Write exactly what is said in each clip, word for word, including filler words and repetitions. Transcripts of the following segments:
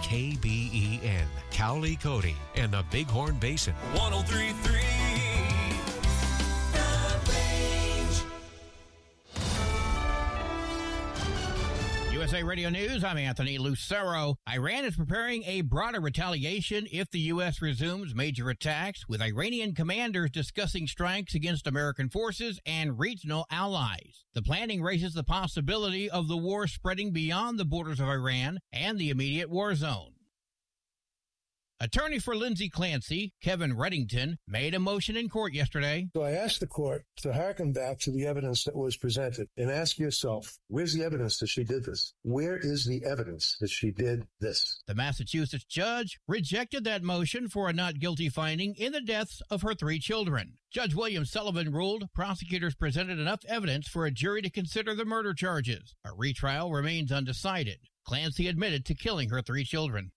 K B E N, Cowley, Cody, and the Bighorn Basin. one oh three point three U S A Radio News, I'm Anthony Lucero. Iran is preparing a broader retaliation if the U S resumes major attacks, with Iranian commanders discussing strikes against American forces and regional allies. The planning raises the possibility of the war spreading beyond the borders of Iran and the immediate war zone. Attorney for Lindsey Clancy, Kevin Reddington, made a motion in court yesterday. So I asked the court to hearken back to the evidence that was presented and ask yourself, where's the evidence that she did this? Where is the evidence that she did this? The Massachusetts judge rejected that motion for a not guilty finding in the deaths of her three children. Judge William Sullivan ruled prosecutors presented enough evidence for a jury to consider the murder charges. A retrial remains undecided. Clancy admitted to killing her three children.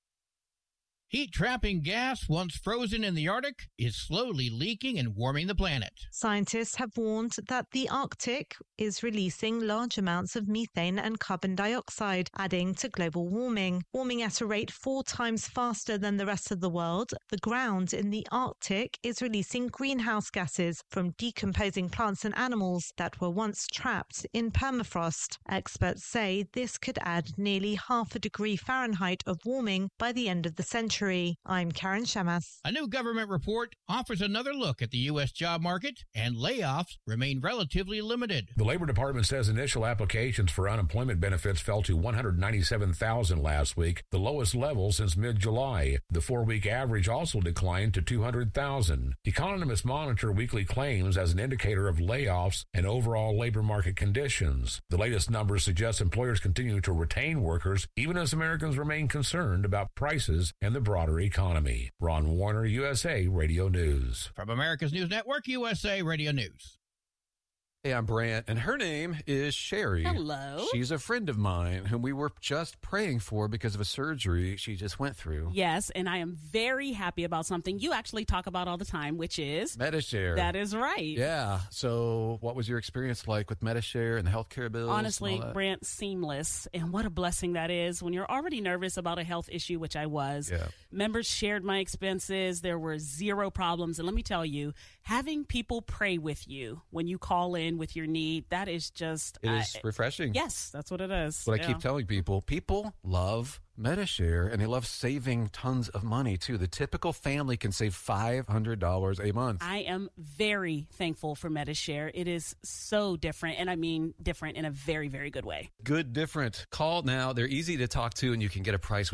Heat-trapping gas, once frozen in the Arctic, is slowly leaking and warming the planet. Scientists have warned that the Arctic is releasing large amounts of methane and carbon dioxide, adding to global warming. Warming at a rate four times faster than the rest of the world, the ground in the Arctic is releasing greenhouse gases from decomposing plants and animals that were once trapped in permafrost. Experts say this could add nearly half a degree Fahrenheit of warming by the end of the century. I'm Karen Shamas. A new government report offers another look at the U S job market, and layoffs remain relatively limited. The Labor Department says initial applications for unemployment benefits fell to one hundred ninety-seven thousand last week, the lowest level since mid-July. The four-week average also declined to two hundred thousand. Economists monitor weekly claims as an indicator of layoffs and overall labor market conditions. The latest numbers suggest employers continue to retain workers, even as Americans remain concerned about prices and the broader economy. Ron Warner, U S A Radio News. From America's News Network, U S A Radio News. Hey, I'm Brant, and her name is Sherry. Hello. She's a friend of mine whom we were just praying for because of a surgery she just went through. Yes, and I am very happy about something you actually talk about all the time, which is... Medi-Share. That is right. Yeah. So what was your experience like with Medi-Share and the healthcare bills? Honestly, Brant, seamless. And what a blessing that is when you're already nervous about a health issue, which I was. Yeah. Members shared my expenses. There were zero problems. And let me tell you, having people pray with you when you call in with your need, that is just... It is I, refreshing. Yes, that's what it is. What yeah. I keep telling people, people love Medi-Share, and they love saving tons of money, too. The typical family can save five hundred dollars a month. I am very thankful for Medi-Share. It is so different, and I mean different in a very, very good way. Good different. Call now. They're easy to talk to, and you can get a price with